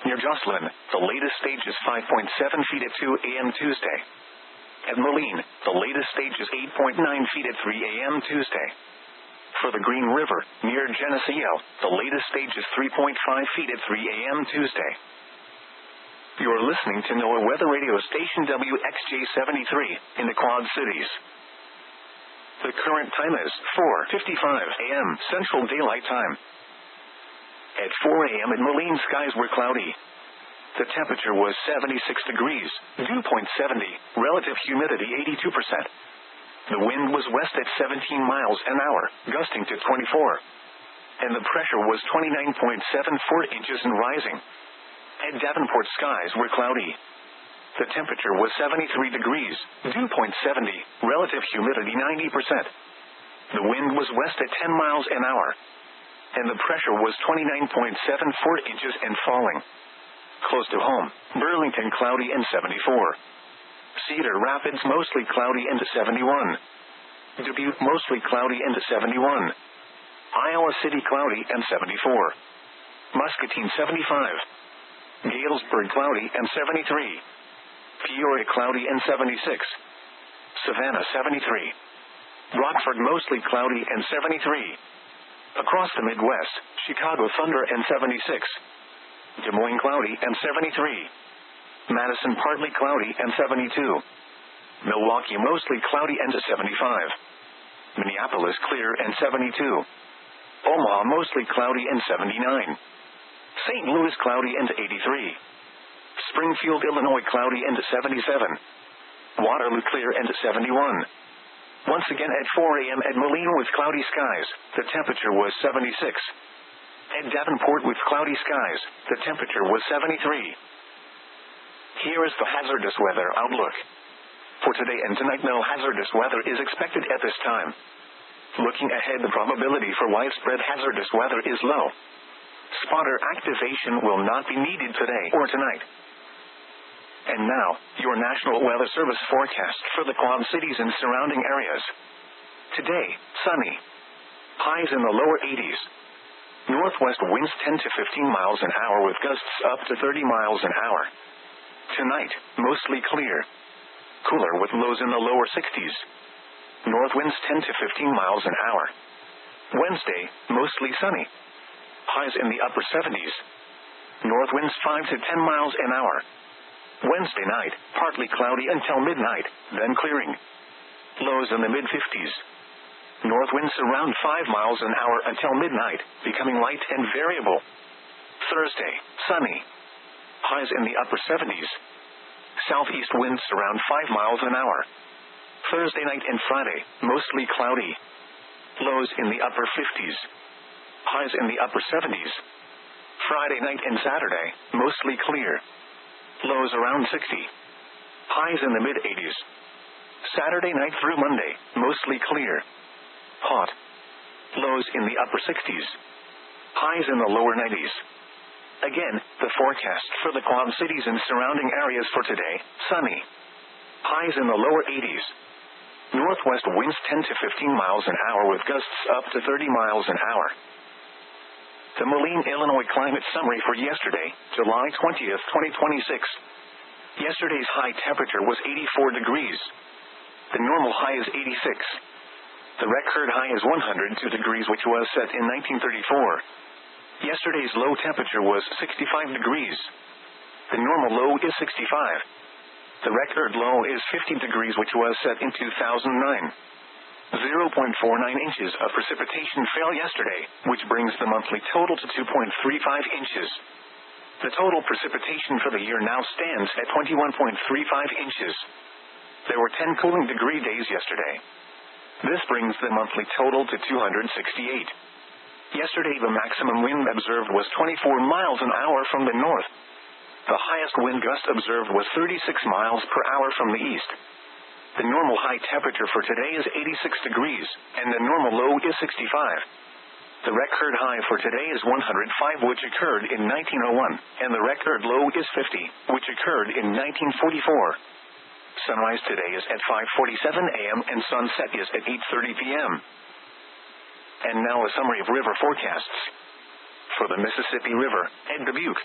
near Jocelyn, the latest stage is 5.7 feet at 2 a.m. Tuesday. At Moline, the latest stage is 8.9 feet at 3 a.m. Tuesday. For the Green River, near Geneseo, the latest stage is 3.5 feet at 3 a.m. Tuesday. You are listening to NOAA Weather Radio Station WXJ73 in the Quad Cities. The current time is 4:55 a.m. Central Daylight Time. At 4 a.m. at Moline, skies were cloudy. The temperature was 76 degrees, dew point 70, relative humidity 82%. The wind was west at 17 miles an hour, gusting to 24. And the pressure was 29.74 inches and rising. At Davenport, skies were cloudy. The temperature was 73 degrees, dew point 70, relative humidity 90%. The wind was west at 10 miles an hour. And the pressure was 29.74 inches and falling. Close to home, Burlington cloudy and 74. Cedar Rapids mostly cloudy and 71. Dubuque mostly cloudy and 71. Iowa City cloudy and 74. Muscatine 75. Galesburg cloudy and 73. Peoria cloudy and 76. Savannah 73. Rockford mostly cloudy and 73. Across the Midwest, Chicago thunder and 76. Des Moines cloudy and 73. Madison partly cloudy and 72. Milwaukee mostly cloudy and 75. Minneapolis clear and 72. Omaha mostly cloudy and 79. St. Louis cloudy and 83. Springfield, Illinois cloudy and 77. Waterloo clear and 71. Once again at 4 a.m. at Moline with cloudy skies, the temperature was 76. At Davenport with cloudy skies, the temperature was 73. Here is the hazardous weather outlook. For today and tonight, no hazardous weather is expected at this time. Looking ahead, the probability for widespread hazardous weather is low. Spotter activation will not be needed today or tonight. And now, your National Weather Service forecast for the Quad Cities and surrounding areas. Today, sunny. Highs in the lower 80s. Northwest winds 10 to 15 miles an hour with gusts up to 30 miles an hour. Tonight, mostly clear. Cooler with lows in the lower 60s. North winds 10 to 15 miles an hour. Wednesday, mostly sunny. Highs in the upper 70s. North winds 5 to 10 miles an hour. Wednesday night, partly cloudy until midnight, then clearing. Lows in the mid-50s. North winds around 5 miles an hour until midnight, becoming light and variable. Thursday, sunny. Highs in the upper 70s. Southeast winds around 5 miles an hour. Thursday night and Friday, mostly cloudy. Lows in the upper 50s. Highs in the upper 70s. Friday night and Saturday, mostly clear. Lows around 60. Highs in the mid-80s. Saturday night through Monday, mostly clear. Hot. Lows in the upper 60s. Highs in the lower 90s. Again, the forecast for the Quad Cities and surrounding areas for today, sunny. Highs in the lower 80s. Northwest winds 10 to 15 miles an hour with gusts up to 30 miles an hour. The Moline, Illinois climate summary for yesterday, July 20th, 2026. Yesterday's high temperature was 84 degrees. The normal high is 86. The record high is 102 degrees, which was set in 1934. Yesterday's low temperature was 65 degrees. The normal low is 65. The record low is 50 degrees, which was set in 2009. 0.49 inches of precipitation fell yesterday, which brings the monthly total to 2.35 inches. The total precipitation for the year now stands at 21.35 inches. There were 10 cooling degree days yesterday. This brings the monthly total to 268. Yesterday, the maximum wind observed was 24 miles an hour from the north. The highest wind gust observed was 36 miles per hour from the east. The normal high temperature for today is 86 degrees, and the normal low is 65. The record high for today is 105, which occurred in 1901, and the record low is 50, which occurred in 1944. Sunrise today is at 5:47 a.m. and sunset is at 8:30 p.m. And now a summary of river forecasts. For the Mississippi River, at Dubuque,